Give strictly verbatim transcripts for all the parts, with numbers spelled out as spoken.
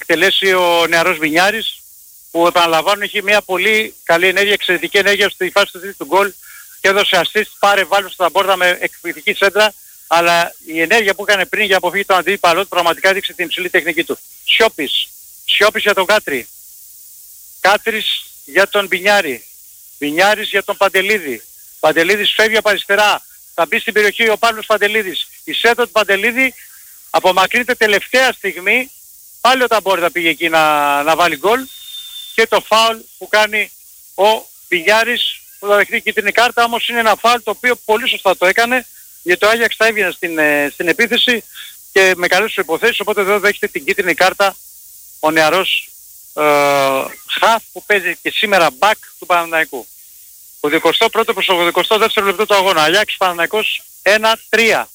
εκτελέσει ο νεαρός Βινιάρης, που επαναλαμβάνω έχει μια πολύ καλή ενέργεια, εξαιρετική ενέργεια στη φάση του τρίτου γκολ και έδωσε assist, πάρε βάλει στον Ταμπόρδα με εκπληκτική σέντρα, αλλά η ενέργεια που έκανε πριν για να αποφύγει τον αντίπαλο του πραγματικά έδειξε την υψηλή τεχνική του. Σιώπης, Σιώπης για τον Κάτρι, Κάτρις για τον Βινιάρη, Βινιάρης για τον Παντελίδη, Παντελίδης φεύγει από αριστερά, θα μπει στην περιοχή ο Παύλος Παντελίδης, η σέντρα του Παντελίδη απομακρύνεται τελευταία στιγμή, πάλι ο Ταμπόρδα πήγε εκεί να, να βάλει γκολ και το φάουλ που κάνει ο Βινιάρης που θα δεχτεί κίτρινη κάρτα, όμως είναι ένα φάουλ το οποίο πολύ σωστά το έκανε, γιατί το Άγιαξ θα έβγαινε στην, ε, στην επίθεση και με καλές προϋποθέσεις, οπότε εδώ δέχεται την κίτρινη κάρτα ο νεαρός ε, χαφ που παίζει και σήμερα back του Παναθηναϊκού. Το εικοστό πρώτο προς το εικοστό δεύτερο λεπτό του αγώνα. Άγιαξ Παναθηναϊκός ένα τρία.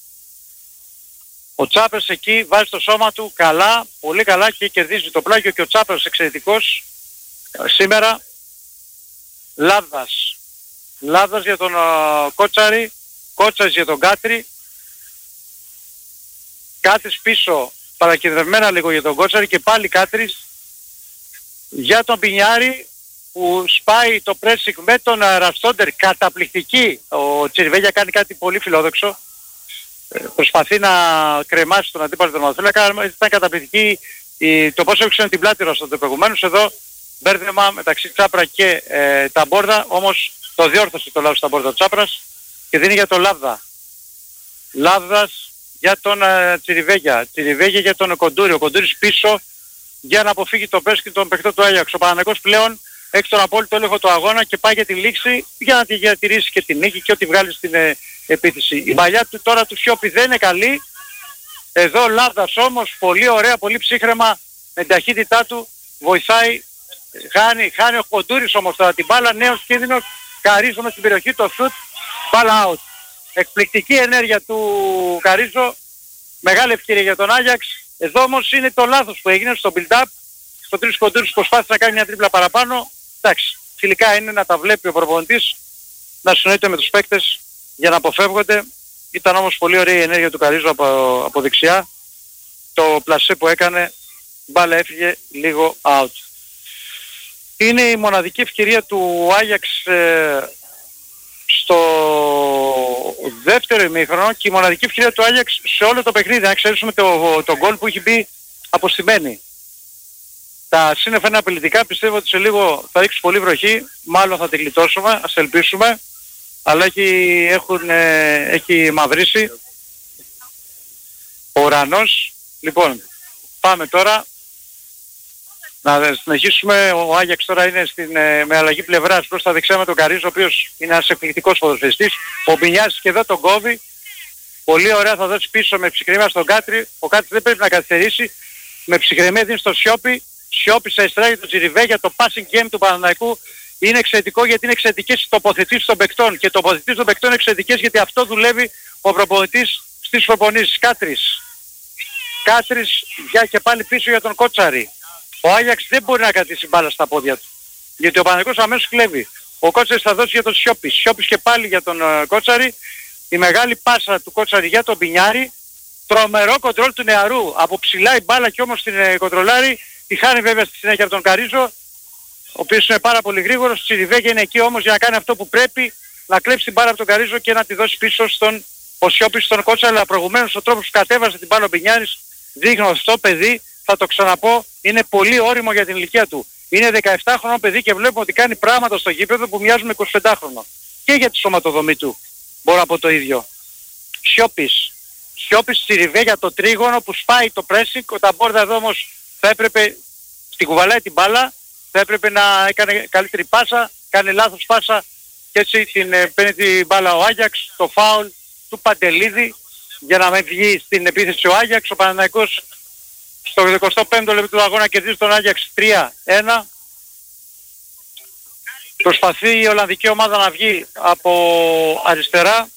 Ο Τσάπρας εκεί βάζει το σώμα του καλά, πολύ καλά και κερδίζει το πλάγιο και ο Τσάπρας εξαιρετικός σήμερα. Λάβδας. Λάβδας για τον uh, Κότσαρη, Κότσαρης για τον Κάτρι. Κάτρις πίσω, παρακεντρευμένα λίγο για τον Κότσαρη και πάλι Κάτρις για τον Πινιάρη που σπάει το pressing με τον uh, Ραστόντερ. Καταπληκτική. Ο Τσιριβέγια κάνει κάτι πολύ φιλόδοξο. Προσπαθεί να κρεμάσει τον αντίπαλο τερματοφύλακα. Ήταν καταπληκτική η, το πόσο έξανε την πλάτη Ραστόντερ προηγουμένως. Εδώ μπέρδεμα μεταξύ Τσάπρα και ε, Ταμπόρδα, όμως το διόρθωσε το λάθος Ταμπόρδα Τσάπρας και δίνει για τον Λάβδα. Λάβδας για τον ε, Τσιριβέγια, Τσιριβέγια για τον Κοντούρη, ο Κοντούρης πίσω για να αποφύγει το πέσκι των παιχτών του Άγιαξ. Ο Παναθηναϊκός πλέον έχει τον απόλυτο έλεγχο του αγώνα και πάει για τη λήξη για να τη διατηρήσει και την νίκη και ό,τι βγάλει στην ε, επίθεση. Η παλιά του τώρα του Σιώπη δεν είναι καλή. Εδώ ο Λάβδας όμως πολύ ωραία, πολύ ψύχρεμα με την ταχύτητά του βοηθάει. Χάνει, χάνει ο Κοντούρης όμως τώρα την μπάλα, νέος κίνδυνος, Καρίζο μες στην περιοχή, το σουτ, μπάλα out. Εκπληκτική ενέργεια του Καρίζο, μεγάλη ευκαιρία για τον Άγιαξ. Εδώ όμως είναι το λάθος που έγινε στο build-up, στο τρίτος Κοντούρης προσπάθησε να κάνει μια τρίπλα παραπάνω. Εντάξει, φιλικά είναι να τα βλέπει ο προπονητής, να συνοείται με τους παίκτες για να αποφεύγονται. Ήταν όμως πολύ ωραία η ενέργεια του Καρίζο από, από δεξιά. Το πλασέ που έκανε, μπάλα έφυγε λίγο out. Είναι η μοναδική ευκαιρία του Άγιαξ ε, στο δεύτερο ημίχρονο και η μοναδική ευκαιρία του Άγιαξ σε όλο το παιχνίδι. Να ξέρουμε το, το γκολ που έχει μπει αποστημένη. Τα σύννεφα είναι απειλητικά, πιστεύω ότι σε λίγο θα ρίξει πολύ βροχή, μάλλον θα τη γλιτώσουμε, ας ελπίσουμε, αλλά έχει, έχουν, ε, έχει μαυρίσει ο ουρανός. Λοιπόν, πάμε τώρα. Να συνεχίσουμε, ο Άγιαξ τώρα είναι στην, με αλλαγή πλευράς προς τα δεξιά με τον Καρίζο, ο οποίος είναι ένας εκπληκτικός ποδοσφαιριστής. Ο Μπινιάς και εδώ τον κόβει. Πολύ ωραία θα δώσει πίσω με ψυχραιμία στον Κάτρι. Ο Κάτρι δεν πρέπει να καθυστερήσει. Με ψυχραιμία δίνει στο Σιώπη. Σιώπη σε εστράγει τον Τσιριβέγια. Το passing game του Παναθηναϊκού είναι εξαιρετικό γιατί είναι εξαιρετικές οι τοποθετήσεις των παικτών. Και οι τοποθετήσεις των παικτών είναι εξαιρετικές γιατί αυτό δουλεύει ο προπονητής στις προπονήσεις. Κάτρις. Κάτρις για και πάλι πίσω για τον Κότσαρη. Ο Άγιαξ δεν μπορεί να κρατήσει μπάλα στα πόδια του. Γιατί ο Παναθηναϊκός αμέσως κλέβει. Ο Κότσαρης θα δώσει για τον Σιώπη. Σιώπης και πάλι για τον uh, Κότσαρη. Η μεγάλη πάσα του Κότσαρη για τον Πινιάρη. Τρομερό κοντρόλ του νεαρού. Από ψηλά η μπάλα και όμως την uh, κοντρολάρει. Τη χάνει βέβαια στη συνέχεια από τον Καρίζο. Ο οποίος είναι πάρα πολύ γρήγορος. Τσιριβέγια είναι εκεί όμως για να κάνει αυτό που πρέπει. Να κλέψει την μπάλα από τον Καρίζο και να τη δώσει πίσω στον ο Σιώπης στον Κότσαρη. Αλλά προηγουμένως ο τρόπος που κατέβασε την μπάλα ο Πινιάρης δείχνει αυτό παιδί. Θα το ξαναπώ, είναι πολύ όριμο για την ηλικία του. Είναι δεκαεπτάχρονο παιδί και βλέπουμε ότι κάνει πράγματα στο γήπεδο που μοιάζουν με εικοσιπεντάχρονο. Και για τη σωματοδομή του μπορώ να πω το ίδιο. Σιώπης. Σιώπης Τσιριβέ για το τρίγωνο που σπάει το pressing. Ο Ταμπόρδα εδώ όμως θα έπρεπε, στην κουβαλάει την μπάλα, θα έπρεπε να έκανε καλύτερη πάσα, κάνει λάθος πάσα και έτσι την παίρνει την μπάλα ο Άγιαξ, το φάουλ του Παντελίδη για να μην βγει στην επίθεση ο Άγιαξ. Ο Παναθηναϊκός στο εικοστό πέμπτο λεπτό του αγώνα κερδίζει τον Άγιαξ τρία ένα. Προσπαθεί η Ολλανδική ομάδα να βγει από αριστερά.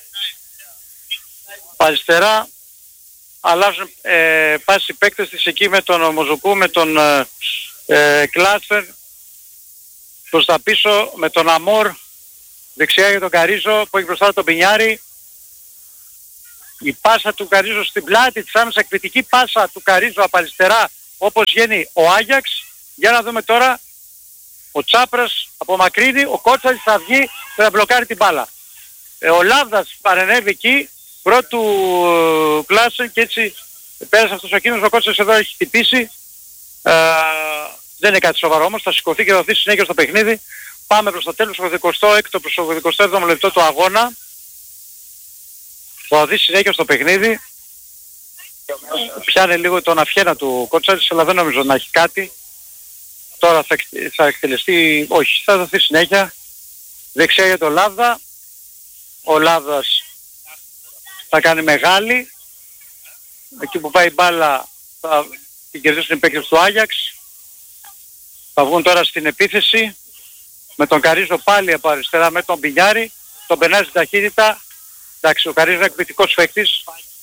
Αριστερά αλλάζουν ε, πάση παίκτες της εκεί με τον Μοζουκού, με τον ε, Κλάστερ. Προς τα πίσω με τον Αμόρ. Δεξιά για τον Καρίζο που έχει μπροστά τον Πινιάρη. Η πάσα του Καρίζο στην πλάτη της άμεσα, εκπληκτική πάσα του Καρίζο από αριστερά όπως βγαίνει ο Άγιαξ. Για να δούμε τώρα, ο Τσάπρας απομακρύνει, ο Κότσαρης θα βγει και θα μπλοκάρει την μπάλα. Ε, ο Λάβδας παρενέβη εκεί, πρώτου ε, Κλάσεν και έτσι πέρασε αυτός ο κίνδυνος. Ο Κότσαρης εδώ έχει χτυπήσει. Ε, δεν είναι κάτι σοβαρό όμως, θα σηκωθεί και θα δώσει συνέχεια στο παιχνίδι. Πάμε προς το τέλος, στο εικοστό έκτο προς το εικοστό έβδομο λεπτό του αγώνα. Θα δει συνέχεια στο παιχνίδι. Πιάνε λίγο τον αυχένα του Κότσαρης, αλλά δεν νομίζω να έχει κάτι. Τώρα θα, θα εκτελεστεί, όχι, θα δοθεί συνέχεια. Δεξιά για τον Λάβδα. Ο Λάβδας θα κάνει μεγάλη. Εκεί που πάει η μπάλα θα την κερδίσουν οι παίκτες του Άγιαξ. Θα βγουν τώρα στην επίθεση. Με τον Καρίζο πάλι από αριστερά με τον Πινιάρη. Τον περνάει στην ταχύτητα. Εντάξει, ο Καρίζο είναι εκπληκτικός παίκτης.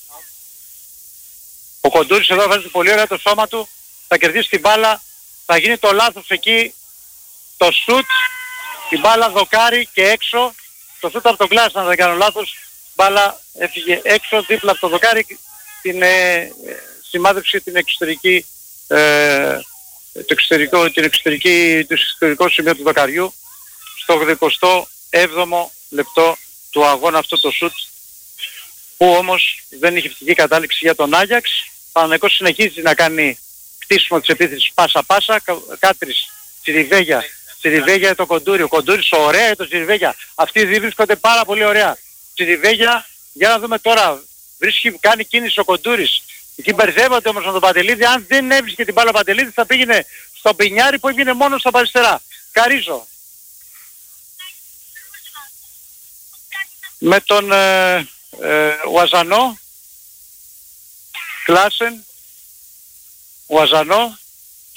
Ο Κοντούρης εδώ βάζει πολύ ωραία το σώμα του. Θα κερδίσει την μπάλα. Θα γίνει το λάθος εκεί. Το σουτ. Η μπάλα δοκάρει και έξω. Το σουτ από τον Κλάσεν, αν δεν κάνω λάθος. Μπάλα έφυγε έξω δίπλα από το δοκάρι. Την ε, σημάδεψε την εξωτερική, ε, το εξωτερικό, την εξωτερική, το εξωτερικό σημείο του δοκαριού. Στο εικοστό έβδομο λεπτό του αγώνα αυτό το σουτ. Που όμως δεν είχε φτυχή κατάληξη για τον Άγιαξ. Ο Παναθηναϊκός συνεχίζει να κάνει χτίσιμο της επίθεσης πάσα πάσα. Κάτρις, Τσιριβέγια, Τσιριβέγια για το Κοντούρι. Ο Κοντούρις ωραία για το Τσιριβέγια. Αυτοί οι δύο βρίσκονται πάρα πολύ ωραία. Τσιριβέγια, για να δούμε τώρα. Βρίσκει, κάνει κίνηση ο Κοντούρης. Εκεί μπερδεύονται όμως με τον Παντελίδη. Αν δεν έβρισκε την μπάλα ο Παντελίδης θα πήγαινε στο Πινιάρη που έβγαινε μόνο στα αριστερά. Καρίζο. Με τον ε, ε, Ουαζανό. Κλάσεν. Ουαζανό.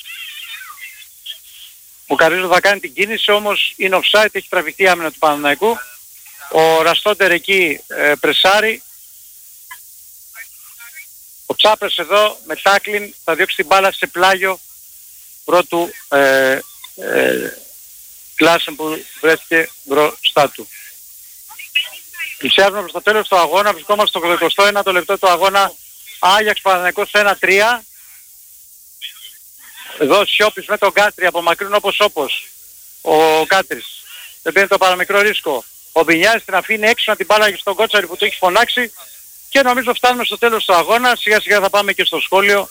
Ο Καρίζο θα κάνει την κίνηση, όμως είναι offside, έχει τραβηχτεί η άμυνα του Παναθηναϊκού. Ο Ραστόντερ εκεί ε, πρεσάρει. Ο Τσάπρας εδώ με τάκλιν θα διώξει την μπάλα σε πλάγιο πρώτου ε, ε, Κλάσεν που βρέθηκε μπροστά του. Πλησιάζουμε προς το τέλος του αγώνα, βρισκόμαστε στο εικοστό ένατο λεπτό του αγώνα. Άγιαξ Παναθηναϊκός ένα τρία. Εδώ Σιώπης με τον Κάτρι απομακρύνουν όπως όπως. Ο Κάτρις δεν παίρνει το παραμικρό ρίσκο. Ο Μπινιάρης την αφήνει έξω να την μπάλα στον Κότσαρη που το έχει φωνάξει. Και νομίζω φτάνουμε στο τέλος του αγώνα. Σιγά σιγά θα πάμε και στο σχόλιο.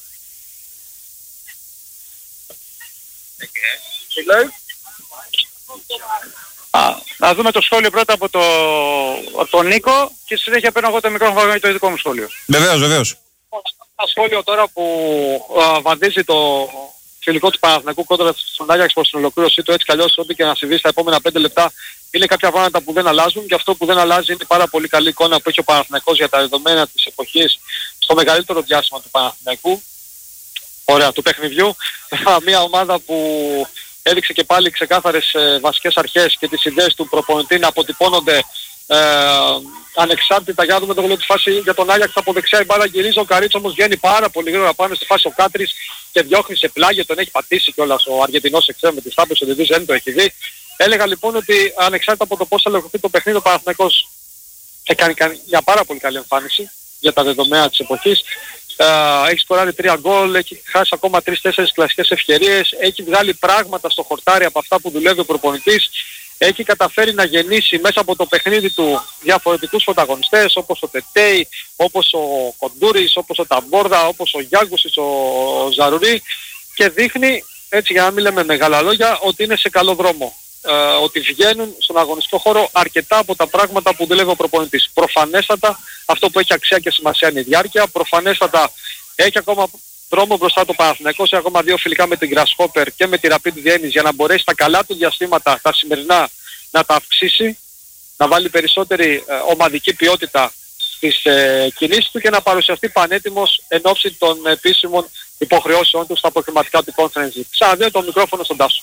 Α, να δούμε το σχόλιο πρώτα από, το, από τον Νίκο και συνέχεια παίρνω εγώ το μικρόφωνο για το ειδικό μου σχόλιο. Βεβαίως, βεβαίως. Ένα σχόλιο τώρα που α, βαδίζει το φιλικό του Παναθηναϊκού κόντρα στον Άγιαξ προς την ολοκλήρωσή του. Έτσι κι αλλιώς ό,τι και να συμβεί στα επόμενα πέντε λεπτά είναι κάποια πράγματα που δεν αλλάζουν και αυτό που δεν αλλάζει είναι πάρα πολύ καλή εικόνα που έχει ο Παναθηναϊκός για τα δεδομένα της εποχής στο μεγαλύτερο διάστημα του Παναθηναϊκού. Ωραία, του παιχνιδιού. Μια ομάδα που έδειξε και πάλι ξεκάθαρες ε, βασικές αρχές και τις ιδέες του προπονητή να αποτυπώνονται ε, ανεξάρτητα. Για να δούμε το γολ τη φάση για τον Άγιαξ από δεξιά η μπάλα γυρίζει. Ο Καρίτσος όμως βγαίνει πάρα πολύ γρήγορα πάνω στη φάση ο Κάτρης και διώχνει σε πλάγιο. Τον έχει πατήσει κιόλας ο Αργεντινός εξτρέμ με τις τάπες, ο Διδής δεν το έχει δει. Έλεγα λοιπόν ότι ανεξάρτητα από το πώς θα ολοκληρωθεί το παιχνίδι, ο Παναθηναϊκός έκανε μια πάρα πολύ καλή εμφάνιση για τα δεδομένα της εποχής. Uh, έχει σκοράρει τρία γκολ, έχει χάσει ακόμα τρεις τέσσερις κλασικές ευκαιρίες, έχει βγάλει πράγματα στο χορτάρι από αυτά που δουλεύει ο προπονητής, έχει καταφέρει να γεννήσει μέσα από το παιχνίδι του διαφορετικούς πρωταγωνιστές όπως ο Τετέι, όπως ο Κοντούρης, όπως ο Ταμπόρδα, όπως ο Γιάγκουσης, ο Ζαρουρί και δείχνει, έτσι για να μην λέμε μεγάλα λόγια, ότι είναι σε καλό δρόμο. Uh, ότι βγαίνουν στον αγωνιστικό χώρο αρκετά από τα πράγματα που δουλεύει ο προπονητής. Προφανέστατα αυτό που έχει αξία και σημασία είναι η διάρκεια. Προφανέστατα έχει ακόμα δρόμο μπροστά το Παναθηναϊκός. Έχει ακόμα δύο φιλικά με την Grasshopper και με τη Rapid Vienna για να μπορέσει τα καλά του διαστήματα, τα σημερινά, να τα αυξήσει, να βάλει περισσότερη ε, ομαδική ποιότητα στις ε, κινήσεις του και να παρουσιαστεί πανέτοιμος εν ώψη των επίσημων υποχρεώσεων του στα προκριματικά του Conference. Ξαναδίνω το μικρόφωνο στον Τάσο.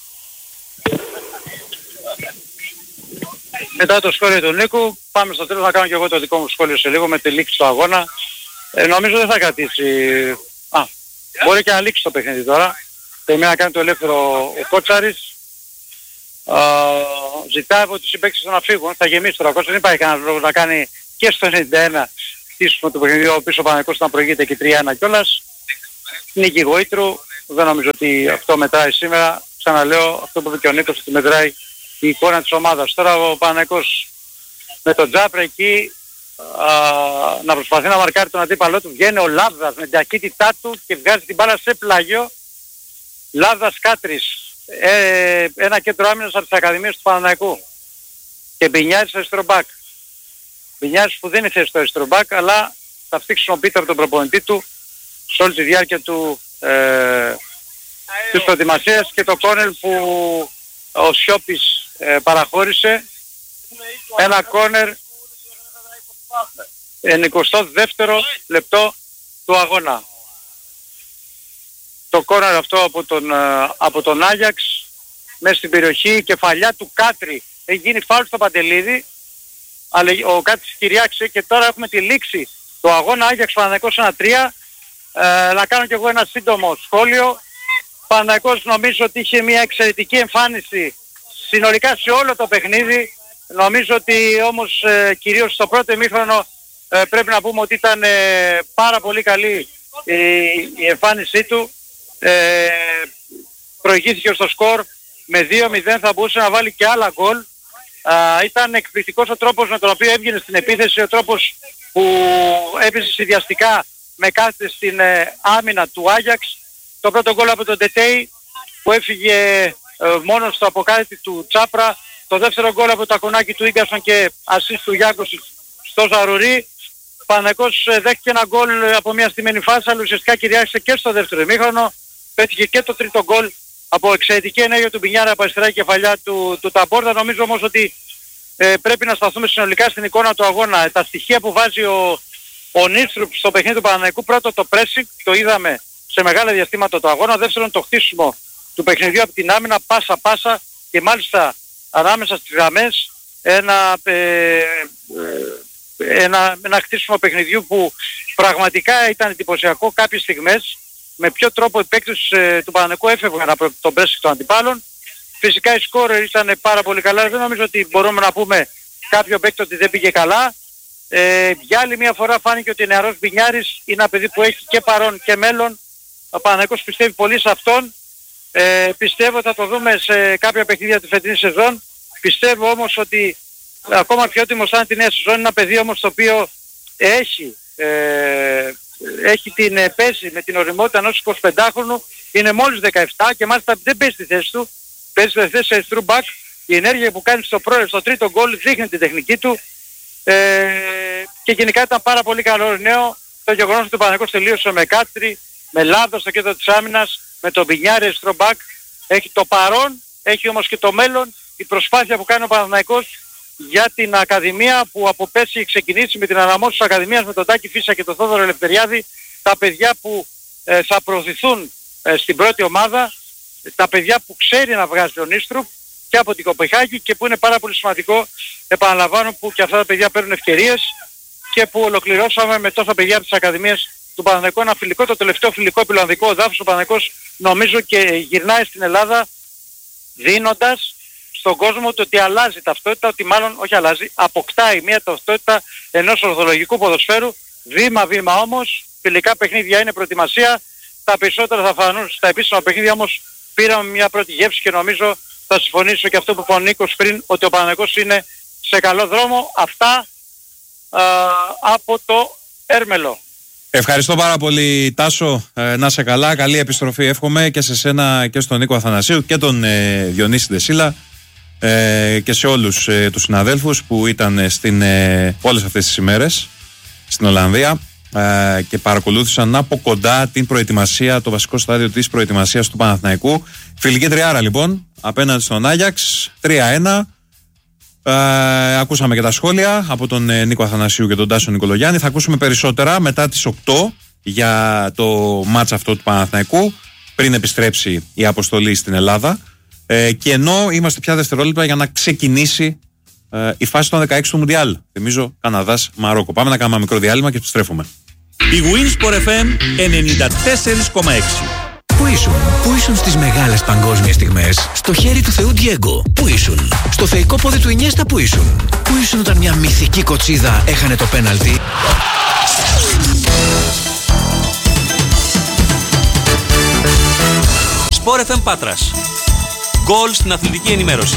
Μετά το σχόλιο του Νίκου, πάμε στο τέλος να κάνω και εγώ το δικό μου σχόλιο σε λίγο με τη λήξη του αγώνα. Ε, νομίζω δεν θα κρατήσει. Α, μπορεί και να λήξει το παιχνίδι τώρα. Περιμένει να κάνει το ελεύθερο ο Κότσαρης. Α, ζητάει από τους συμπαίκτες να φύγουν. Θα γεμίσει τώρα ο Κότσαρης. Δεν υπάρχει κανένας λόγος να κάνει και στο ενενήντα ένα χτίσιμο του παιχνιδιού. Ο πίσω Παναθηναϊκός να προηγείται και τρία ένα κιόλας. Νίκη Γοήτρου. Δεν νομίζω ότι αυτό μετράει σήμερα. Ξαναλέω αυτό που είπε και ο Νίκος, ότι μετράει η εικόνα της ομάδας. Τώρα ο Παναθηναϊκός με τον Τζάπρα εκεί α, να προσπαθεί να μαρκάρει τον αντίπαλό του. Βγαίνει ο Λάβδας με την ταχύτητά του και βγάζει την μπάλα σε πλάγιο. Λάβδας Κάτρης, ε, ένα κέντρο άμυνας από τις ακαδημίες του Παναθηναϊκού. Και Μπινιάρης αριστερό μπακ. Μπινιάρης που δεν είναι θέση στο αριστερό μπακ, αλλά θα αυτή χρησιμοποιείται από τον προπονητή του σε όλη τη διάρκεια του, ε, της προετοιμασίας, και το κόρνερ που ο Σιώπης ε, παραχώρησε. Ένα κόρνερ εικοστό δεύτερο λεπτό του αγώνα. Το κόρνερ αυτό από τον, από τον Άγιαξ μέσα στην περιοχή, η κεφαλιά του Κάτρη, έχει γίνει φάουλ στο Παντελίδη, αλλά ο Κάτρης κυριάξε, και τώρα έχουμε τη λήξη του αγώνα Άγιαξ Παναθηναϊκός ένα τρία. Ε, να κάνω και εγώ ένα σύντομο σχόλιο. Παναθηναϊκός νομίζω ότι είχε μια εξαιρετική εμφάνιση συνολικά σε όλο το παιχνίδι. Νομίζω ότι όμως ε, κυρίως στο πρώτο ημίχρονο ε, πρέπει να πούμε ότι ήταν ε, πάρα πολύ καλή η, η εμφάνισή του. Ε, προηγήθηκε στο σκορ με δύο μηδέν, θα μπορούσε να βάλει και άλλα γκολ. Ε, ήταν εκπληκτικός ο τρόπος με τον οποίο έβγαινε στην επίθεση, ο τρόπος που έπαιζε συνδυαστικά με κάθε στην ε, άμυνα του Άγιαξ. Το πρώτο γκολ από τον Τετέι που έφυγε ε, μόνο στο αποκάλυπτη του Τσάπρα. Το δεύτερο γκολ από το ακουνάκι του Ίγκασον και ασίστ του Γιάκος στο Ζαρουρί. Παναθηναϊκός ε, δέχτηκε ένα γκολ από μια στημένη φάση, αλλά ουσιαστικά κυριάρχησε και στο δεύτερο ημίχρονο. Πέτυχε και το τρίτο γκολ από εξαιρετική ενέργεια του Μπινιάρα από αριστερά κεφαλιά του, του Ταμπόρτα. Νομίζω όμως ότι ε, πρέπει να σταθούμε συνολικά στην εικόνα του αγώνα. Τα στοιχεία που βάζει ο, ο Νίστρουπ στο παιχνίδι του Παναθηναϊκού, πρώτο το pressing, το είδαμε σε μεγάλα διαστήματα του αγώνα. Δεύτερον το χτίσιμο του παιχνιδιού από την άμυνα, πάσα πάσα, και μάλιστα ανάμεσα στις γραμμές ένα, ε, ε, ένα, ένα χτίσιμο παιχνιδιού που πραγματικά ήταν εντυπωσιακό κάποιες στιγμές. Με ποιο τρόπο οι παίκτες ε, του Παναθηναϊκού έφευγαν από τον pressing των αντιπάλων. Φυσικά η σκόρ ήταν πάρα πολύ καλά. Δεν νομίζω ότι μπορούμε να πούμε κάποιο παίκτη ότι δεν πήγε καλά. Ε, για άλλη μια φορά φάνηκε ότι ο νεαρός Μπινιάρης είναι ένα παιδί που έχει και παρόν και μέλλον. Ο Παναθηναϊκός πιστεύει πολύ σε αυτόν. Ε, πιστεύω θα το δούμε σε κάποια παιχνίδια τη φετινή σεζόν. Πιστεύω όμως ότι ακόμα πιο έτοιμος σαν τη νέα σεζόν, είναι ένα παιδί όμως το οποίο έχει, ε, έχει την πέση με την οριμότητα ενός εικοσιπεντάχρονου. Είναι μόλις δεκαεπτά και μάλιστα δεν παίζει τη θέση του. Παίζει στη θέση αριστερού μπακ. Η ενέργεια που κάνει στο πρώτο, στο τρίτο γκολ δείχνει την τεχνική του. Ε, και γενικά ήταν πάρα πολύ καλό νέο το γεγονός ότι ο Παναθηναϊκός τελείωσε με Κάτρη, με Λάβδο στο κέντρο της άμυνας, με τον Μπινιάρη αριστερό μπακ. Έχει το παρόν, έχει όμως και το μέλλον. Η προσπάθεια που κάνει ο Παναθηναϊκός για την Ακαδημία, που από πέρσι έχει ξεκινήσει με την αναμόρφωση της Ακαδημίας με τον Τάκη Φίσα και τον Θόδωρο Ελευθεριάδη, τα παιδιά που ε, θα προωθηθούν ε, στην πρώτη ομάδα, τα παιδιά που ξέρει να βγάζει τον Νίστρουπ και από την Κοπεχάγη, και που είναι πάρα πολύ σημαντικό, επαναλαμβάνω, που και αυτά τα παιδιά παίρνουν ευκαιρίες, και που ολοκληρώσαμε με τόσα παιδιά από τις Ακαδημίες του Παναθηναϊκού ένα φιλικό, το τελευταίο φιλικό επιλανδικό εδάφους. Ο Παναθηναϊκός νομίζω και γυρνάει στην Ελλάδα δίνοντας στον κόσμο το ότι αλλάζει ταυτότητα, ότι μάλλον όχι αλλάζει, αποκτάει μια ταυτότητα ενός ορθολογικού ποδοσφαίρου. Βήμα-βήμα όμως, φιλικά παιχνίδια είναι προετοιμασία, τα περισσότερα θα φανούν στα επίσημα παιχνίδια, όμως πήραμε μια πρώτη γεύση και νομίζω θα συμφωνήσω και αυτό που είπε ο Νίκος πριν, ότι ο Παναθηναϊκός είναι σε καλό δρόμο. Αυτά α, από το Έρμελο. Ευχαριστώ πάρα πολύ, Τάσο. Ε, να σε καλά, καλή επιστροφή εύχομαι και σε σένα και στον Νίκο Αθανασίου και τον ε, Διονύση Ντεσίλα ε, και σε όλους ε, τους συναδέλφους που ήταν στην, ε, όλες αυτές τις ημέρες στην Ολλανδία ε, και παρακολούθησαν από κοντά την προετοιμασία, το βασικό στάδιο της προετοιμασίας του Παναθηναϊκού. Φιλική τριάρα λοιπόν απέναντι στον Άγιαξ, τρία ένα. Ε, ακούσαμε και τα σχόλια από τον ε, Νίκο Αθανασίου και τον Τάσο Νικολογιάννη. Θα ακούσουμε περισσότερα μετά τις οκτώ για το μάτς αυτό του Παναθηναϊκού, πριν επιστρέψει η αποστολή στην Ελλάδα. Ε, και ενώ είμαστε πια δευτερόλεπτα για να ξεκινήσει ε, η φάση των δεκαέξι του Μουντιάλ. Θυμίζω Καναδάς Μαρόκο. Πάμε να κάνουμε ένα μικρό διάλειμμα και επιστρέφουμε. Η Winsport εφ εμ ενενήντα τέσσερα κόμμα έξι. Πού ήσουν, πού ήσουν στις μεγάλες παγκόσμιες στιγμές, στο χέρι του Θεού Ντιέγκο, πού ήσουν, στο θεϊκό πόδι του Ινιέστα, πού ήσουν, πού ήσουν όταν μια μυθική κοτσίδα έχανε το πέναλτι. Sport εφ εμ Πάτρας. Γκολ στην αθλητική ενημέρωση.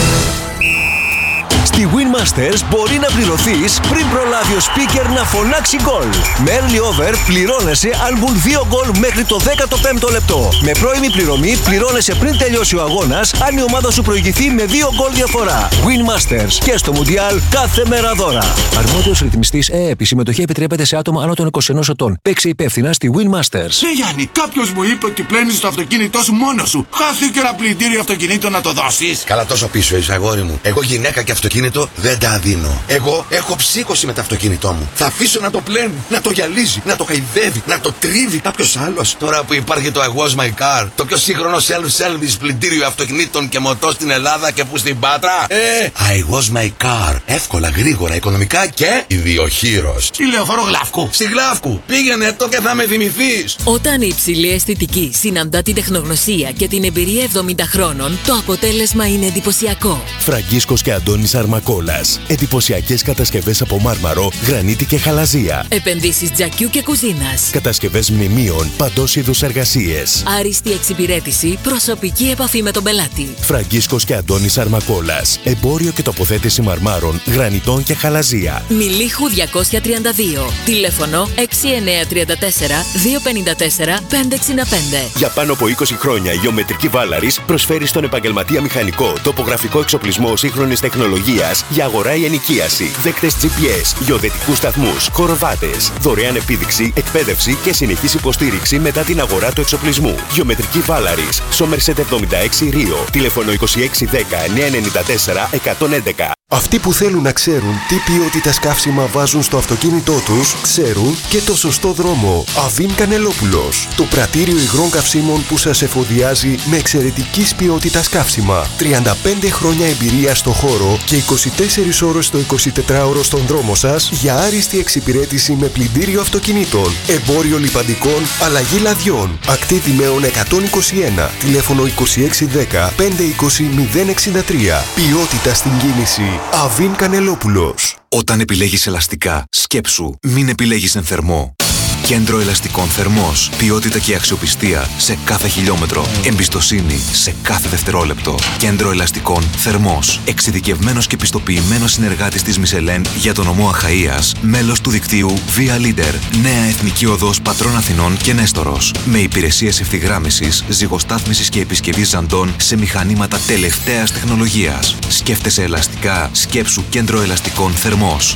Στη Winmasters μπορεί να πληρωθείς πριν προλάβει ο speaker να φωνάξει γκολ. Με early over πληρώνεσαι αν μπουν δύο γκολ μέχρι το δέκατο πέμπτο λεπτό. Με πρώιμη πληρωμή πληρώνεσαι πριν τελειώσει ο αγώνας αν η ομάδα σου προηγηθεί με δύο γκολ διαφορά. Winmasters και στο Μουντιάλ κάθε μέρα δώρα. Αρμόδιος ρυθμιστής ΕΕΠ. Η συμμετοχή επιτρέπεται σε άτομα άνω των είκοσι ενός ετών. Παίξε υπεύθυνα στη Winmasters. Ναι, Γιάννη, κάποιος μου είπε ότι πλένεις το αυτοκίνητό σου μόνος σου. Χάθηκε ένα πλυντήριο αυτοκινήτων να το δώσεις. Καλά, τόσο πίσω είσαι, αγόρι μου. Εγώ γυναίκα και αυτοκίνητο δεν τα δίνω. Εγώ έχω ψύχωση με το αυτοκίνητό μου. Θα αφήσω να το πλένει, να το γυαλίζει, να το χαϊδεύει, να το τρίβει κάποιος άλλος. Τώρα που υπάρχει το I Was My Car, το πιο σύγχρονο self-service πλυντήριο αυτοκινήτων και μοτό στην Ελλάδα και που στην Πάτρα. Ε, I Was My Car. Εύκολα, γρήγορα, οικονομικά και ιδιοχείρος. Στη Λεωφόρο Γλαύκου. Στη Γλαύκου. Πήγαινε το και θα με θυμηθείς. Όταν η υψηλή αισθητική συναντά την τεχνογνωσία και την εμπειρία εβδομήντα χρόνων, το αποτέλεσμα είναι εντυπωσιακό. Φραγκίσκος και Αντώνης Αρμακόλας. Εντυπωσιακές κατασκευές από μάρμαρο, γρανίτη και χαλαζία. Επενδύσεις τζακιού και κουζίνας. Κατασκευές μνημείων, παντός είδους εργασίες. Άριστη εξυπηρέτηση, προσωπική επαφή με τον πελάτη. Φραγκίσκος και Αντώνης Αρμακόλας. Εμπόριο και τοποθέτηση μαρμάρων, γρανιτών και χαλαζία. Μιλίχου διακόσια τριάντα δύο. Τηλέφωνο έξι εννιά τρία τέσσερα δύο πέντε τέσσερα πέντε εξήντα πέντε. Για πάνω από είκοσι χρόνια η Γεωμετρική Βάλαρης προσφέρει στον επαγγελματία μηχανικό τοπογραφικό εξοπλισμό σύγχρονης τεχνολογίας για αγορά ή ενοικίαση, δέκτες τζι πι ες, γεωδετικούς σταθμούς, χοροβάτες, δωρεάν επίδειξη, εκπαίδευση και συνεχής υποστήριξη μετά την αγορά του εξοπλισμού. Γεωμετρική Βάλαρης, Σόμερσετ εβδομήντα έξι Ρίο, τηλέφωνο είκοσι έξι δέκα εννιακόσια ενενήντα τέσσερα εκατόν έντεκα. Αυτοί που θέλουν να ξέρουν τι ποιότητα καύσιμα βάζουν στο αυτοκίνητό τους, ξέρουν και το σωστό δρόμο. Αβίν Κανελόπουλος. Το πρατήριο υγρών καυσίμων που σας εφοδιάζει με εξαιρετικής ποιότητας καύσιμα. τριάντα πέντε χρόνια εμπειρία στο χώρο και είκοσι τέσσερις ώρες το εικοσιτετράωρο στον δρόμο σας για άριστη εξυπηρέτηση με πλυντήριο αυτοκινήτων, εμπόριο λιπαντικών, αλλαγή λαδιών. Ακτή Δημαίων εκατόν είκοσι ένα. Τηλέφωνο είκοσι έξι δέκα πεντακόσια είκοσι μηδέν εξήντα τρία. Ποιότητα στην κίνηση. Αβίν Κανελόπουλος. Όταν επιλέγεις ελαστικά, σκέψου, μην επιλέγεις εν θερμό. Κέντρο Ελαστικών Θερμός. Ποιότητα και αξιοπιστία σε κάθε χιλιόμετρο. Εμπιστοσύνη σε κάθε δευτερόλεπτο. Κέντρο Ελαστικών Θερμός. Εξειδικευμένος και πιστοποιημένος συνεργάτης της Μισελέν για τον νομό Αχαΐας. Μέλος του δικτύου Via Leader. Νέα Εθνική Οδός Πατρών Αθηνών και Νέστορος. Με υπηρεσίες ευθυγράμμισης, ζυγοστάθμισης και επισκευής ζαντών σε μηχανήματα τελευταίας τεχνολογίας. Σκέφτεσαι ελαστικά. Σκέψου Κέντρο Ελαστικών Θερμός.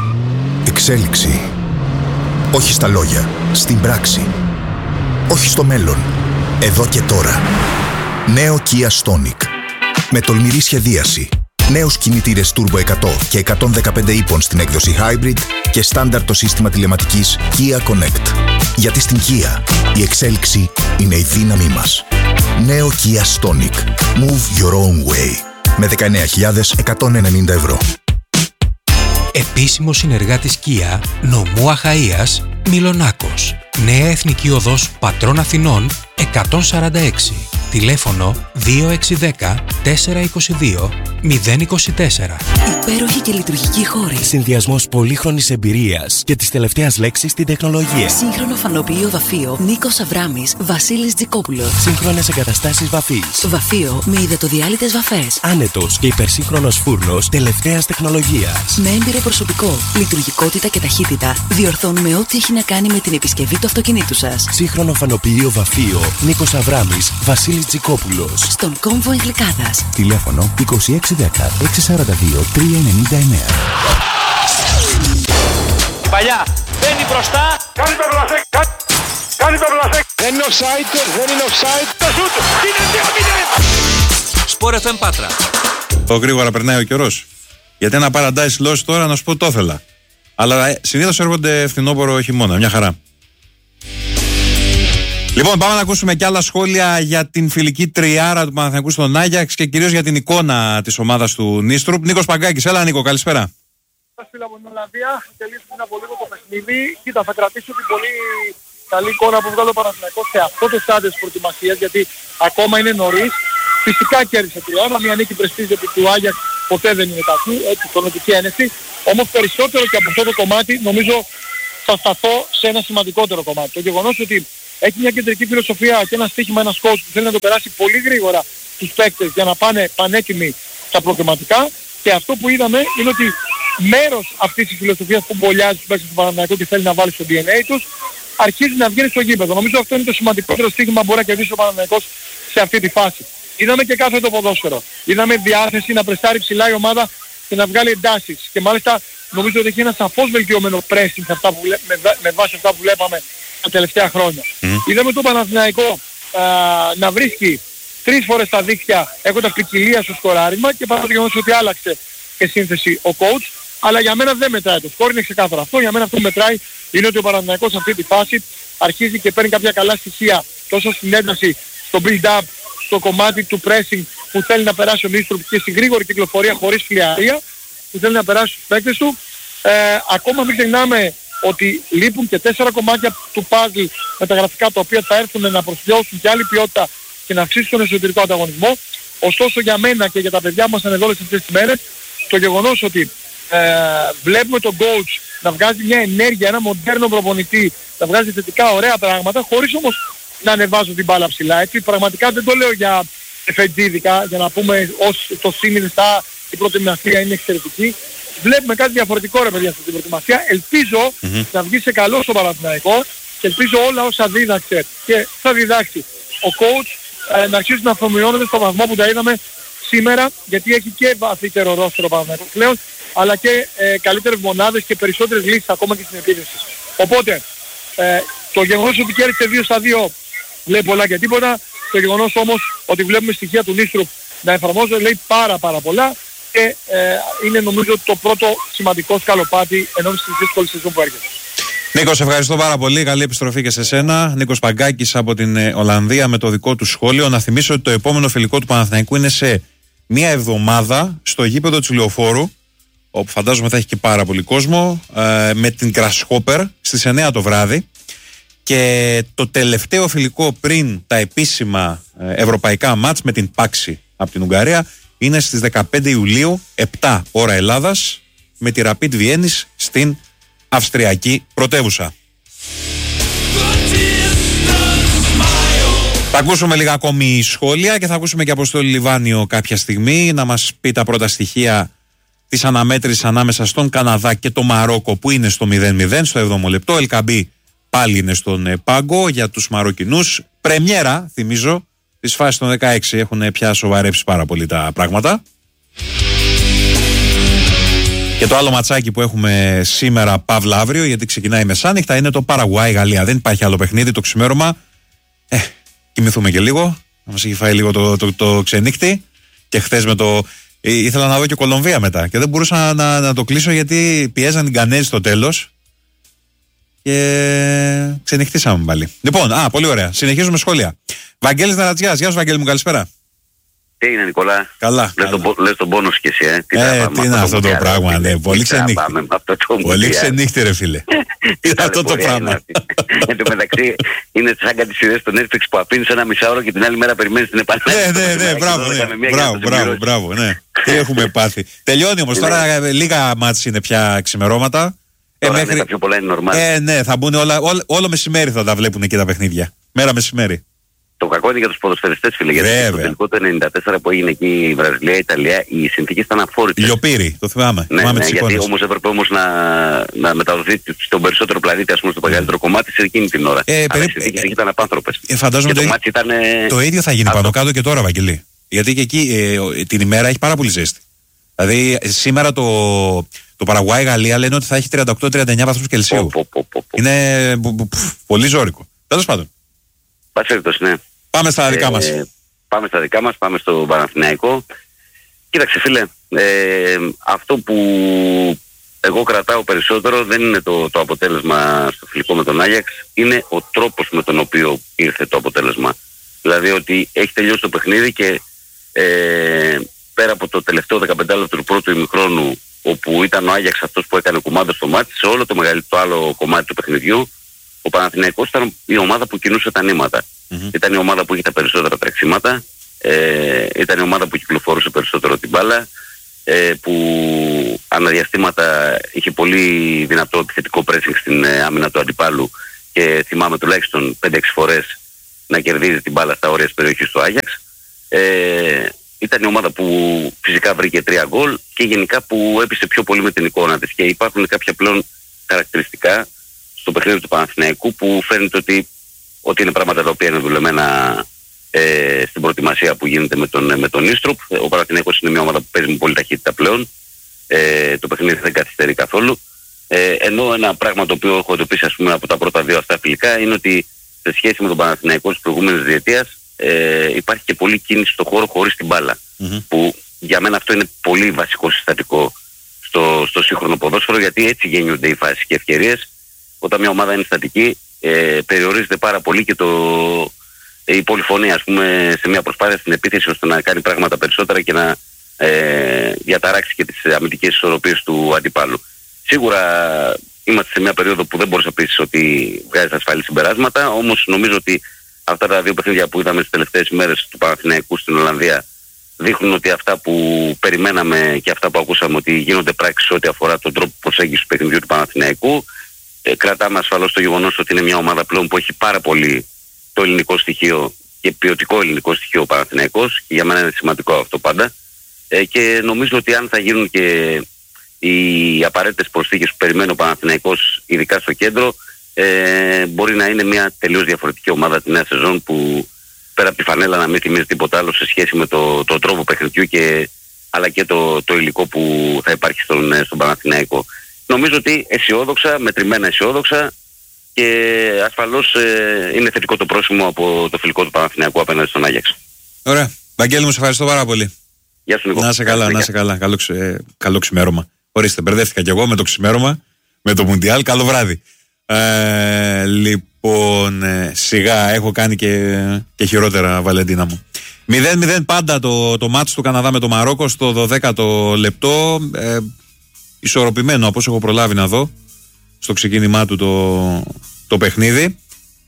Εξέλιξη. Όχι στα λόγια, στην πράξη. Όχι στο μέλλον, εδώ και τώρα. Νέο Kia Stonic. Με τολμηρή σχεδίαση. Νέους κινητήρες Turbo εκατό και εκατόν δεκαπέντε ύπων στην έκδοση Hybrid και στάνταρ το σύστημα τηλεματικής Kia Connect. Γιατί στην Kia η εξέλιξη είναι η δύναμή μας. Νέο Kia Stonic. Move your own way. Με δεκαεννέα χιλιάδες εκατόν ενενήντα ευρώ. Επίσημο συνεργάτης Kia, νομού Αχαΐας, Μιλονάκος. Νέα Εθνική Οδός Πατρών Αθηνών, εκατόν σαράντα έξι. Τηλέφωνο δύο έξι ένα μηδέν τέσσερα είκοσι δύο μηδέν είκοσι τέσσερα. Υπέροχη και λειτουργική χώρη. Συνδυασμός πολύχρονης εμπειρίας και της τελευταίας λέξης στην τεχνολογία. Σύγχρονο φανοποιείο βαφείο Νίκος Αβράμης, Βασίλης Τζικόπουλος. Σύγχρονες εγκαταστάσεις βαφής. Βαφείο με υδατοδιάλυτες βαφές. Άνετος και υπερσύγχρονος φούρνος τελευταίας τεχνολογίας. Με έμπειρο προσωπικό, λειτουργικότητα και ταχύτητα διορθώνουμε ό,τι έχει να κάνει με την επισκευή του αυτοκινήτου σας. Σύγχρονο φανοποιείο βαφείο Νίκος Αβράμης, Βασίλης Τζικόπουλος. Στον κόμβο Εγλικάδας. Τηλέφωνο είκοσι έξι δέκα εξακόσια σαράντα δύο τριακόσια ενενήντα εννέα. Η παλιά μπαίνει μπροστά. Κάνει το πλασέκ. Κάνει το πλασέκ. Δεν είναι offside, δεν είναι offside. Το σούτ. Είναι δύο μηδέν. Sport εφ εμ Πάτρα. Το γρήγορα περνάει ο καιρός. Γιατί ένα Paradise Lost τώρα να σου πω το ήθελα. Αλλά ε, συνήθως έρχονται φθινόπωρο χειμώνα. Μια χαρά. Λοιπόν, πάμε να ακούσουμε και άλλα σχόλια για την φιλική τριάρα του Παναθηναϊκού στον Άγιαξ και κυρίως για την εικόνα της ομάδας του Νίστρουπ. Νίκος Παγκάκης, έλα Νίκο, καλησπέρα. Φίλα από την Ολλανδία, τελείωσε πριν από λίγο το παιχνίδι. Κοίτα, θα κρατήσω την πολύ καλή εικόνα που βγάλω ο Παναθηναϊκός σε αυτό το στάδιο της προετοιμασίας, γιατί ακόμα είναι νωρίς. Φυσικά κέρδισε τριάρα, μια νίκη πρεστίζ επί του Άγιαξ ποτέ δεν είναι κακή, έτσι, τονωτική ένεση. Όμως περισσότερο και από αυτό το κομμάτι νομίζω θα σταθώ σε ένα σημαντικότερο κομμάτι. Το γεγονός ότι έχει μια κεντρική φιλοσοφία και ένα στοίχημα, ένας coach που θέλει να το περάσει πολύ γρήγορα τους παίκτες για να πάνε πανέτοιμοι στα προκριματικά, και αυτό που είδαμε είναι ότι μέρος αυτής της φιλοσοφίας που μπολιάζει τους παίκτες του Παναθηναϊκού και θέλει να βάλει στο ντι εν έι τους, αρχίζει να βγαίνει στο γήπεδο. Νομίζω αυτό είναι το σημαντικότερο στοίχημα που μπορεί να κερδίσει ο Παναθηναϊκός σε αυτή τη φάση. Είδαμε και κάθε το ποδόσφαιρο. Είδαμε διάθεση να πρεσάρει ψηλά η ομάδα και να βγάλει εντάσεις. Και μάλιστα νομίζω ότι έχει ένα σαφώς βελτιωμένο pressing αυτά που βλέ... με, με βάση αυτά που βλέπαμε τα τελευταία χρόνια. Mm. Είδαμε τον Παναθηναϊκό α, να βρίσκει τρεις φορές τα δίκτυα έχοντας ποικιλία στο σκοράρισμα, και παρά το γεγονός ότι άλλαξε και σύνθεση ο coach, αλλά για μένα δεν μετράει το σκορ, είναι ξεκάθαρο αυτό. Για μένα αυτό που μετράει είναι ότι ο Παναθηναϊκός σε αυτή τη φάση αρχίζει και παίρνει κάποια καλά στοιχεία τόσο στην ένταση, στο build-up, στο κομμάτι του pressing που θέλει να περάσει ο Νίστροπ και στην γρήγορη κυκλοφορία χωρίς φλιαρία που θέλει να περάσει στους παίκτες του. Ε, ακόμα μην ξεχνάμε ότι λείπουν και τέσσερα κομμάτια του puzzle μεταγραφικά, τα οποία θα έρθουν να προσφυλώσουν και άλλη ποιότητα και να αυξήσουν τον εσωτερικό ανταγωνισμό. Ωστόσο για μένα και για τα παιδιά μας ανεδόλες αυτές τις μέρες, το γεγονός ότι ε, βλέπουμε τον coach να βγάζει μια ενέργεια, ένα μοντέρνο προπονητή, να βγάζει θετικά ωραία πράγματα, χωρίς όμως να ανεβάζω την μπάλα ψηλά. Έτσι, πραγματικά δεν το λέω για εφετζίδικα, για να πούμε ως το σύνδεστα η προετοιμασία είναι εξαιρετική. Βλέπουμε κάτι διαφορετικό, ρε παιδιά, στην προετοιμασία. Ελπίζω mm-hmm. να βγει σε καλό στο Παναθηναϊκό και ελπίζω όλα όσα δίδαξε και θα διδάξει ο coach ε, να αρχίσουν να αφομοιώνονται στο βαθμό που τα είδαμε σήμερα, γιατί έχει και βαθύτερο ρόστερο ο Παναθηναϊκός πλέον, αλλά και ε, καλύτερες μονάδες και περισσότερες λύσεις ακόμα και στην επίθεση. Οπότε, ε, το γεγονός ότι κέρδισε δύο στα δύο λέει πολλά και τίποτα. Το γεγονός όμως ότι βλέπουμε στοιχεία του Νίστρου να εφαρμόζονται λέει πάρα πάρα πολλά, και ε, είναι νομίζω το πρώτο σημαντικό σκαλοπάτι ενώπιση της δύσκολης σεζόν που έρχεται. Νίκο, σε ευχαριστώ πάρα πολύ. Καλή επιστροφή και σε σένα. Νίκος Παγκάκης από την Ολλανδία με το δικό του σχόλιο. Να θυμίσω ότι το επόμενο φιλικό του Παναθηναϊκού είναι σε μία εβδομάδα στο γήπεδο της Λεωφόρου, όπου φαντάζομαι θα έχει και πάρα πολύ κόσμο, ε, με την Grasshopper στις εννιά το βράδυ. Και το τελευταίο φιλικό πριν τα επίσημα ε, ευρωπαϊκά μάτς με την Πάξη από την Ουγγαρία είναι στις δεκαπέντε Ιουλίου, επτά ώρα Ελλάδας, με τη Rapid Βιέννης στην Αυστριακή πρωτεύουσα. Θα ακούσουμε λίγα ακόμη σχόλια και θα ακούσουμε και Αποστόλη Λιβάνιο κάποια στιγμή να μας πει τα πρώτα στοιχεία της αναμέτρησης ανάμεσα στον Καναδά και το Μαρόκο, που είναι στο μηδέν μηδέν στο έβδομο λεπτό. Ελκαμπή πάλι είναι στον πάγκο για τους Μαροκινούς. Πρεμιέρα, θυμίζω, της φάσης των δεκαέξι. Έχουν πια σοβαρέψει πάρα πολύ τα πράγματα. Και το άλλο ματσάκι που έχουμε σήμερα, παύλα αύριο, γιατί ξεκινάει μεσάνυχτα, είναι το Παραγουάι-Γαλλία. Δεν υπάρχει άλλο παιχνίδι το ξημέρωμα. Ε, κοιμηθούμε και λίγο. Να μας έχει φάει λίγο το, το, το, το ξενύχτη. Και χθες με το. Ή, ήθελα να δω και Κολομβία μετά. Και δεν μπορούσα να, να, να το κλείσω γιατί πιέζαν την Κανέζη στο τέλος. Και ξενυχτήσαμε πάλι. Λοιπόν, α, πολύ ωραία. Συνεχίζουμε σχόλια. Βαγγέλης Ναρατζιάς. Γεια σου, Βαγγέλη μου, καλησπέρα. Τι έγινε, Νικόλα? Καλά. Λες τον, λες τον πόνο σου κι εσύ, ε. Τι, ε, τι είναι αυτό το πράγμα, ναι. Πολύ ξενύχτη. Πολύ ξενύχτη, ρε φίλε. Τι είναι αυτό το πράγμα. Εν τω μεταξύ, είναι σαν κάτι σειρές στο Netflix που αφήνεις ένα μισάωρο και την άλλη μέρα περιμένεις την επανάληψη. Ναι, ναι, ναι, μπράβο, μπράβο, μπράβο, μπράβο, ναι. Τι έχουμε πάθει. Τελειώνει όμως τώρα, λίγα μάτς είναι πια ξημερώματα. Ε, μέχρι... ναι, τα πιο πολλά είναι normal. Ε, ναι, θα μπουν όλα, όλο, όλο μεσημέρι θα τα βλέπουν εκεί τα παιχνίδια. Μέρα μεσημέρι. Το κακό είναι για τους ποδοσφαιριστές, φίλε. Γιατί στο τελικό το ενενήντα τέσσερα που έγινε εκεί η Βραζιλία, η Ιταλία, οι συνθήκες ήταν αφόρητες. Λιοπύρι, το θυμάμαι. Ναι, θυμάμαι ναι, γιατί εικόνες. Όμως έπρεπε όμως να, να μεταδοθεί στον περισσότερο πλανήτη, ας πούμε, στο μεγαλύτερο κομμάτι σε εκείνη την ώρα. Ε, Αλλά περί... οι συνθήκες εκεί ήταν απάνθρωπες. Ε, φαντάζομαι το, το, ήταν... το ίδιο θα γίνει πάνω κάτω και τώρα, Βαγγελή. Γιατί και εκεί ε, την ημέρα έχει πάρα πολύ ζέστη. Δηλαδή σήμερα το. Το Παραγουάι-Γαλλία λένε ότι θα έχει τριάντα οκτώ τριάντα εννιά βαθμούς Κελσίου. Πο, πο, πο, πο. Είναι πφ, πολύ ζώρικο. Τέλος πάντων. Πασέριτος, ναι. Πάμε στα δικά ε, μας. Πάμε στα δικά μας, πάμε στο Παναθηναϊκό. Κοίταξε φίλε, ε, αυτό που εγώ κρατάω περισσότερο δεν είναι το, το αποτέλεσμα στο φιλικό με τον Άγιαξ, είναι ο τρόπος με τον οποίο ήρθε το αποτέλεσμα. Δηλαδή ότι έχει τελειώσει το παιχνίδι και ε, πέρα από το τελευταίο δεκαπέντε λεπτό του πρώτου ημιχρόνου, όπου ήταν ο Άγιαξ αυτός που έκανε κουμάντα στο μάτι, σε όλο το μεγαλύτερο άλλο κομμάτι του παιχνιδιού, ο Παναθηναϊκός ήταν η ομάδα που κινούσε τα νήματα. Mm-hmm. Ήταν η ομάδα που είχε τα περισσότερα τρεξίματα, ε, ήταν η ομάδα που κυκλοφορούσε περισσότερο την μπάλα, ε, που αναδιαστήματα είχε πολύ δυνατό επιθετικό pressing στην ε, άμυνα του αντιπάλου και θυμάμαι τουλάχιστον πέντε έξι φορές να κερδίζει την μπάλα στα όρια της περιοχής του Άγιαξ. Ε, ήταν η ομάδα που φυσικά βρήκε τρία γκολ και γενικά που έπεισε πιο πολύ με την εικόνα της. Και υπάρχουν κάποια πλέον χαρακτηριστικά στο παιχνίδι του Παναθηναϊκού που φαίνεται ότι, ότι είναι πράγματα τα οποία είναι δουλεμένα ε, στην προετοιμασία που γίνεται με τον, με τον Ίστροπ. Ο Παναθηναϊκός είναι μια ομάδα που παίζει με πολύ ταχύτητα πλέον. Ε, το παιχνίδι δεν καθυστερεί καθόλου. Ε, ενώ ένα πράγμα το οποίο έχω εντοπίσει, ας πούμε, από τα πρώτα δύο αυτά φιλικά είναι ότι σε σχέση με τον Παναθηναϊκό της προηγούμενης διετίας ε, υπάρχει και πολλή κίνηση στο χώρο χωρίς την μπάλα. Mm-hmm. Που για μένα αυτό είναι πολύ βασικό συστατικό στο, στο σύγχρονο ποδόσφαιρο, γιατί έτσι γεννιούνται οι φάσεις και ευκαιρίες. Όταν μια ομάδα είναι στατική, ε, περιορίζεται πάρα πολύ και το, ε, η πολυφωνία, ας πούμε, σε μια προσπάθεια στην επίθεση ώστε να κάνει πράγματα περισσότερα και να ε, διαταράξει και τις αμυντικές ισορροπίες του αντιπάλου. Σίγουρα είμαστε σε μια περίοδο που δεν μπορείς να πεις ότι βγάζεις ασφαλή συμπεράσματα, όμως νομίζω ότι αυτά τα δύο παιχνίδια που είδαμε τις τελευταίες ημέρες του Παναθηναϊκού στην Ολλανδία δείχνουν ότι αυτά που περιμέναμε και αυτά που ακούσαμε ότι γίνονται πράξεις ό,τι αφορά τον τρόπο προσέγγισης του παιχνιδιού του Παναθηναϊκού. Ε, κρατάμε ασφαλώς το γεγονός ότι είναι μια ομάδα πλέον που έχει πάρα πολύ το ελληνικό στοιχείο και ποιοτικό ελληνικό στοιχείο ο Παναθηναϊκός, και για μένα είναι σημαντικό αυτό πάντα. Ε, και νομίζω ότι αν θα γίνουν και οι απαραίτητες προσθήκες που περιμένει ο Παναθηναϊκός, ειδικά στο κέντρο, ε, μπορεί να είναι μια τελείως διαφορετική ομάδα τη νέα σεζόν, που πέρα από τη φανέλα να μην θυμίζει τίποτα άλλο σε σχέση με το, το τρόπο παιχνιδιού και, αλλά και το, το υλικό που θα υπάρχει στον, στον Παναθηναϊκό. Νομίζω ότι αισιόδοξα, μετρημένα αισιόδοξα, και ασφαλώς ε, είναι θετικό το πρόσημο από το φιλικό του Παναθηναϊκού απέναντι στον Άγιαξ. Ωραία. Βαγγέλη μου, σε ευχαριστώ πάρα πολύ. Γεια σου, Νίκο. Να είσαι καλά, να είσαι καλά. Καλό, ξε... καλό ξημέρωμα. Ορίστε, μπερδεύτηκα κι εγώ με το ξημέρωμα, με το Μουντιάλ. Καλό βράδυ. Ε, λοιπόν, ε, σιγά, έχω κάνει και, και χειρότερα, Βαλεντίνα μου. μηδέν μηδέν πάντα το, το μάτς του Καναδά με το Μαρόκο στο δωδέκατο λεπτό. Ε, ισορροπημένο, όπως έχω προλάβει να δω στο ξεκίνημά του το, το παιχνίδι.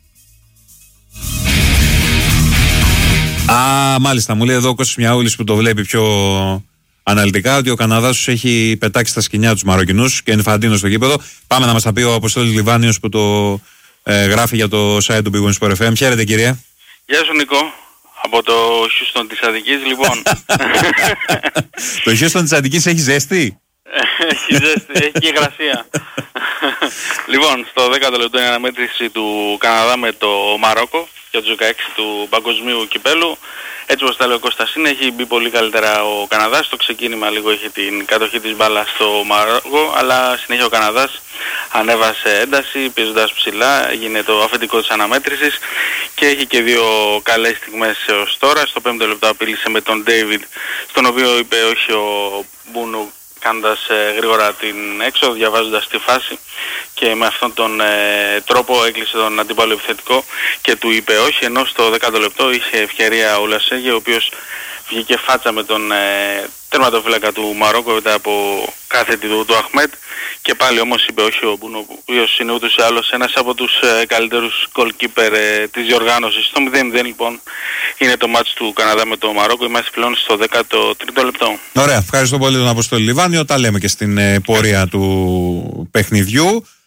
Α, μάλιστα, μου λέει εδώ ο Κώστας Μιαούλης που το βλέπει πιο αναλυτικά, ότι ο Καναδάς τους έχει πετάξει στα σκοινιά τους Μαροκινούς και Infantino στο γήπεδο. Πάμε να μας τα πει ο Αποστόλης Λιβάνιος που το ε, γράφει για το site του Big Win Sport εφ εμ. Χαίρετε, κύριε. Γεια σου, Νικό. Από το Houston της Αττικής, λοιπόν. Το Houston της Αττικής έχει ζέστη. Έχει ζέστη, έχει και υγρασία. Λοιπόν, στο δέκατο λεπτό η αναμέτρηση του Καναδά με το Μαρόκο για τους δεκαέξι του παγκοσμίου κυπέλου. Έτσι όπως τα λέει ο Κώστας, είναι, έχει μπει πολύ καλύτερα ο Καναδάς. Στο ξεκίνημα λίγο είχε την κατοχή της μπάλας στο Μαρόκο, αλλά συνέχεια ο Καναδάς ανέβασε ένταση, πιέζοντας ψηλά, έγινε το αφεντικό της αναμέτρησης και έχει και δύο καλές στιγμές έως τώρα. Στο πέμπτο λεπτό απείλησε με τον David, στον οποίο είπε όχι ο Μπούνου, κάνοντας ε, γρήγορα την έξοδο, διαβάζοντας τη φάση, και με αυτόν τον ε, τρόπο έκλεισε τον αντίπαλο επιθετικό και του είπε όχι, ενώ στο δέκατο λεπτό είχε ευκαιρία ο Λασέγε, ο οποίος βγήκε φάτσα με τον ε, τερματοφύλακα του Μαρόκο μετά από κάθετη του, του Αχμέτ, και πάλι όμως είπε όχι ο Μπούνο, ο οποίος είναι ούτως ή άλλως ένας από τους ε, καλύτερους goalkeeper ε, της διοργάνωσης. Στο μηδέν μηδέν λοιπόν είναι το μάτς του Καναδά με το Μαρόκο. Είμαστε πλέον στο δέκατο τρίτο λεπτό. Ωραία, ευχαριστώ πολύ τον Αποστόλη Λιβάνιο. Τα λέμε και στην ε, πορεία του παιχνιδιού.